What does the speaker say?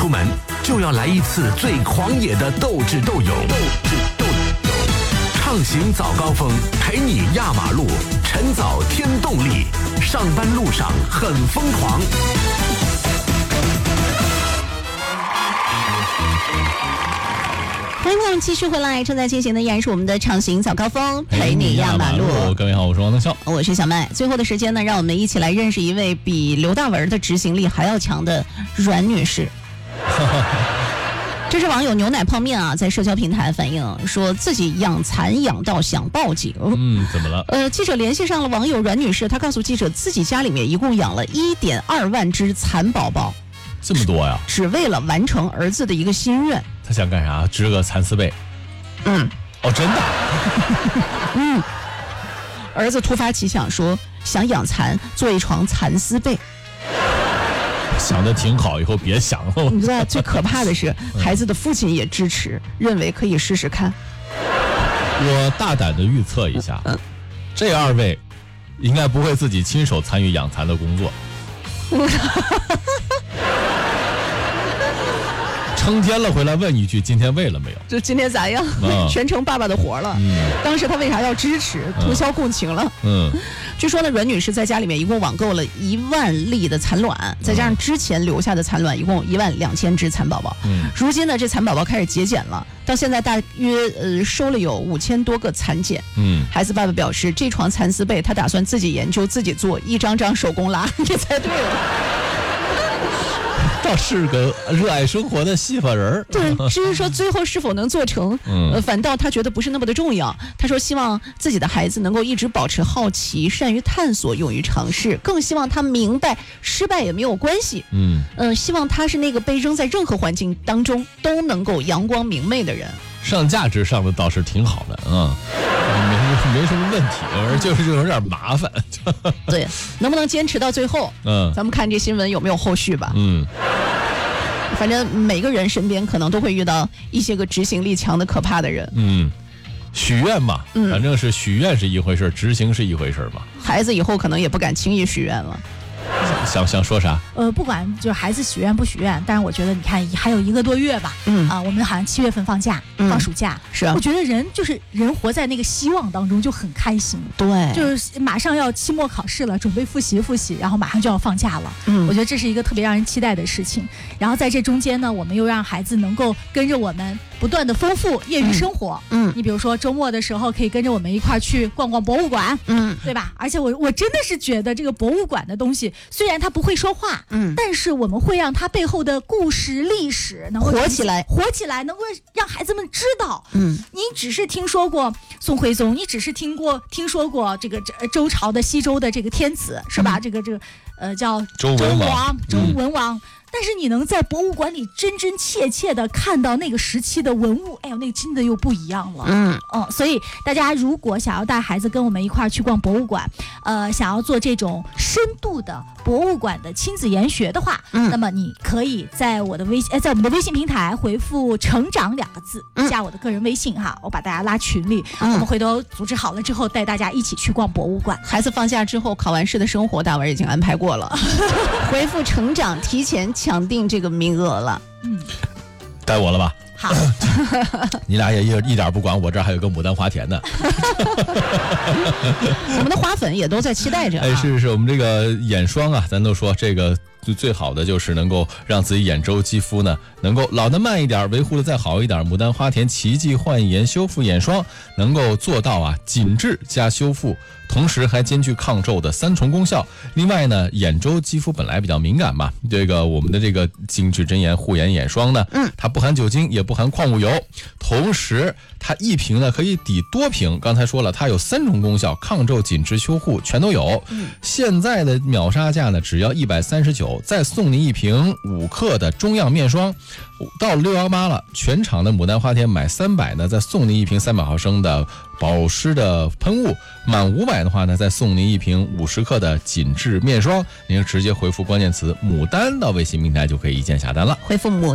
出门，就要来一次最狂野的斗智斗勇。畅行早高峰，陪你压马路，晨早添动力，上班路上很疯狂。 欢迎我们继续回来，正在进行的依然是我们的畅行早高峰，陪你压马路。 各位好，我是王能笑， 我是小麦。最后的时间呢，让我们一起来认识一位比刘大文的执行力还要强的阮女士。这是网友牛奶泡面啊，在社交平台反映说自己养蚕养到想报警。 怎么了？ 记者联系上了网友阮女士，她告诉记者，自己家里面一共养了1.2万只蚕宝宝， 这么多呀？ 只为了完成儿子的一个心愿。 他想干啥？织个蚕丝被？哦，真的？ 儿子突发奇想说，想养蚕，做一床蚕丝被。 想得挺好，以后别想了。 你知道最可怕的是，孩子的父亲也支持，认为可以试试看。 我大胆的预测一下，这2位应该不会自己亲手参与养蚕的工作。成天了回来问一句，今天喂了没有？ 就今天咋样？全成爸爸的活了。当时他为啥要支持？通宵共情了。据说呢，阮女士在家里面一共网购了1万粒的蚕卵，再加上之前留下的蚕卵，一共12000只蚕宝宝。如今呢，这蚕宝宝开始节俭了，到现在大约收了有5000多个蚕茧。孩子爸爸表示，这床蚕丝被他打算自己研究自己做，一张张手工拉。你猜对了。 倒是个热爱生活的戏法人。 对，至于说最后是否能做成，反倒他觉得不是那么的重要。他说希望自己的孩子能够一直保持好奇，善于探索，勇于尝试，更希望他明白失败也没有关系。希望他是那个被扔在任何环境当中都能够阳光明媚的人。 上价值上的倒是挺好的没什么问题，而就是有点麻烦。 对，能不能坚持到最后？咱们看这新闻有没有后续吧。反正每个人身边可能都会遇到一些个执行力强的可怕的人。许愿嘛，反正是许愿是一回事，执行是一回事嘛。孩子以后可能也不敢轻易许愿了。 想说啥？ 不管就是孩子许愿不许愿，但是我觉得你看还有1个多月吧，我们好像7月份放假，放暑假， 是啊。 我觉得人活在那个希望当中就很开心， 对， 就是马上要期末考试了，准备复习，然后马上就要放假了，我觉得这是一个特别让人期待的事情。然后在这中间呢，我们又让孩子能够跟着我们不断的丰富业余生活，你比如说周末的时候可以跟着我们一块去逛逛博物馆，对吧？而且我真的是觉得这个博物馆的东西，虽然它不会说话，但是我们会让它背后的故事历史能够活起来， 能够让孩子们知道。你只是听说过宋徽宗，你只是听说过这个周朝的西周的这个天子，是吧？这个叫周文王。但是你能在博物馆里真真切切的看到那个时期的文物，哎呦，那个真的又不一样了。所以大家如果想要带孩子跟我们一块儿去逛博物馆，想要做这种深度的博物馆的亲子研学的话，那么你可以在我们的微信平台回复“成长”2个字，加我的个人微信哈，我把大家拉群里，我们回头组织好了之后带大家一起去逛博物馆。 孩子放假之后考完试的生活，大文已经安排过了。回复“成长”，提前抢定这个名额了。 该我了吧？ 好， 你俩也一点不管，我这儿还有个牡丹花田呢。 我们的花粉也都在期待着。 是我们这个眼霜啊，咱都说这个最好的就是能够让自己眼周肌肤呢能够老得慢一点，维护的再好一点。牡丹花田奇迹焕颜修复眼霜能够做到紧致加修复，同时还兼具抗皱的3重功效。另外呢，眼周肌肤本来比较敏感嘛，这个我们的这个精致真颜护眼眼霜呢，它不含酒精也不含矿物油，同时它一瓶呢可以抵多瓶。刚才说了，它有3重功效，抗皱、紧致、修护全都有。现在的秒杀价呢只要139，再送您一瓶5克的中样面霜。到了618了，全场的牡丹花田买300呢，再送您一瓶300毫升的保湿的喷雾；满500的话呢，再送您一瓶50克的紧致面霜。您直接回复关键词“牡丹”到微信平台就可以一键下单了。 回复“牡